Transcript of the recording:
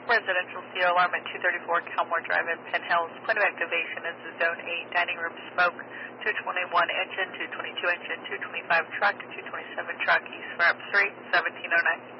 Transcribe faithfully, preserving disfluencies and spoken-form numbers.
Residential C O alarm at two thirty-four Kelmore Drive in Penn Hills. Point of activation is the Zone eight dining room smoke. two twenty-one engine, two twenty-two engine, two twenty-five truck, two twenty-seven truck, east ramp three, seventeen oh nine.